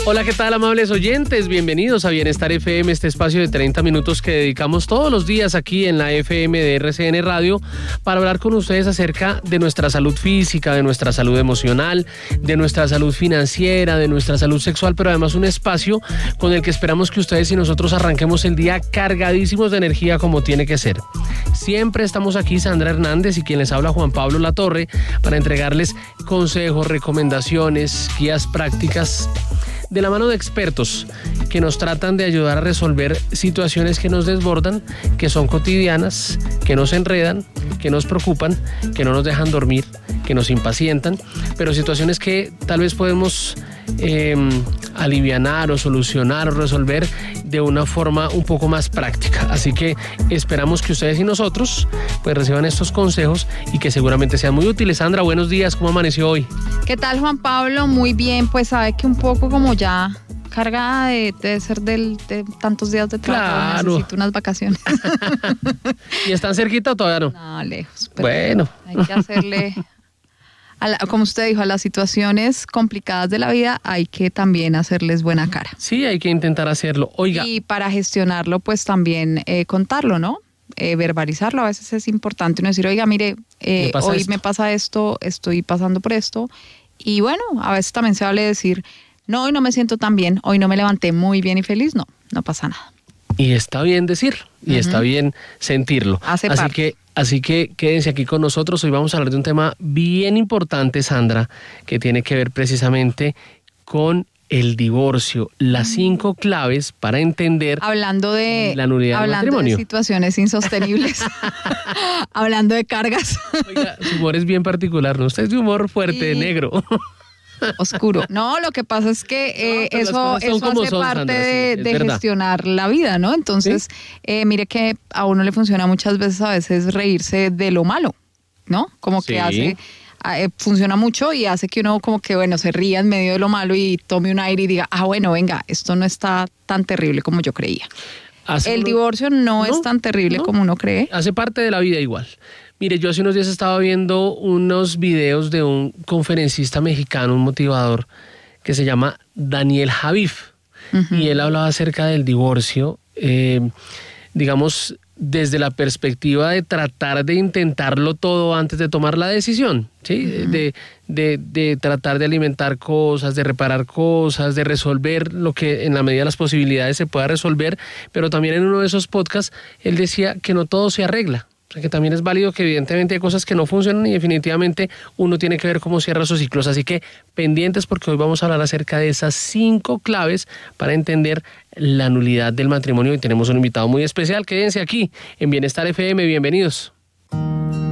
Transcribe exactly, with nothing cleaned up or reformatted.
Hola, ¿qué tal, amables oyentes? Bienvenidos a Bienestar F M, este espacio de treinta minutos que dedicamos todos los días aquí en la F M de R C N Radio para hablar con ustedes acerca de nuestra salud física, de nuestra salud emocional, de nuestra salud financiera, de nuestra salud sexual, pero además un espacio con el que esperamos que ustedes y nosotros arranquemos el día cargadísimos de energía como tiene que ser. Siempre estamos aquí, Sandra Hernández y quien les habla, Juan Pablo Latorre, para entregarles consejos, recomendaciones, guías prácticas de la mano de expertos que nos tratan de ayudar a resolver situaciones que nos desbordan, que son cotidianas, que nos enredan, que nos preocupan, que no nos dejan dormir, que nos impacientan, pero situaciones que tal vez podemos eh, alivianar o solucionar o resolver de una forma un poco más práctica. Así que esperamos que ustedes y nosotros pues reciban estos consejos y que seguramente sean muy útiles. Sandra, buenos días, ¿cómo amaneció hoy? ¿Qué tal, Juan Pablo? Muy bien, pues sabe que un poco como ya cargada de, de ser del, de tantos días de trabajo, claro. Necesito unas vacaciones. ¿Y están cerquita o todavía no? No, lejos. Bueno. Hay que hacerle, a la, como usted dijo, a las situaciones complicadas de la vida hay que también hacerles buena cara. Sí, hay que intentar hacerlo. Oiga. Y para gestionarlo, pues también eh, contarlo, ¿no? Eh, verbalizarlo. A veces es importante uno decir, oiga, mire, eh, ¿Me hoy esto? me pasa esto, estoy pasando por esto. Y bueno, a veces también se vale decir, no, hoy no me siento tan bien, hoy no me levanté muy bien y feliz. No, no pasa nada. Y está bien decir, y uh-huh. está bien sentirlo. Hace así parte. que, así que quédense aquí con nosotros. Hoy vamos a hablar de un tema bien importante, Sandra, que tiene que ver precisamente con el divorcio. Las cinco claves para entender hablando de, la nulidad del hablando matrimonio. de situaciones insostenibles. Hablando de cargas. Oiga, su humor es bien particular, ¿no? Usted es de humor fuerte, sí. negro. Oscuro. No, lo que pasa es que eh, no, eso, eso hace son, parte Sandra, de, sí, de gestionar la vida, ¿no? Entonces, ¿sí? eh, mire que a uno le funciona muchas veces a veces reírse de lo malo, ¿no? Como que sí. hace, eh, funciona mucho y hace que uno como que, bueno, se ría en medio de lo malo y tome un aire y diga, ah, bueno, venga, esto no está tan terrible como yo creía. Hace El uno... divorcio no, no es tan terrible no. como uno cree. Hace parte de la vida igual. Mire, yo hace unos días estaba viendo unos videos de un conferencista mexicano, un motivador, que se llama Daniel Javif. Uh-huh. Y él hablaba acerca del divorcio, eh, digamos, desde la perspectiva de tratar de intentarlo todo antes de tomar la decisión, ¿sí? Uh-huh. De, de, de tratar de alimentar cosas, de reparar cosas, de resolver lo que en la medida de las posibilidades se pueda resolver. Pero también en uno de esos podcasts, él decía que no todo se arregla. O sea, que también es válido que evidentemente hay cosas que no funcionan y definitivamente uno tiene que ver cómo cierra sus ciclos. Así que pendientes porque hoy vamos a hablar acerca de esas cinco claves para entender la nulidad del matrimonio y tenemos un invitado muy especial. Quédense aquí en Bienestar F M, bienvenidos.